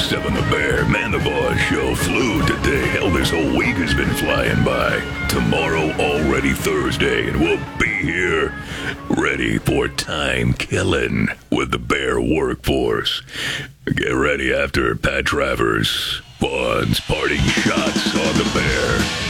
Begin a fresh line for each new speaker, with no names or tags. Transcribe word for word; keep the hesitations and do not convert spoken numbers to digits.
seven The Bear, Man the Boss Show flew today. Hell, this whole week has been flying by. Tomorrow, already Thursday, and we'll be here ready for time killing with the Bear Workforce. Get ready after Pat Travers. Bonds parting shots on the Bear.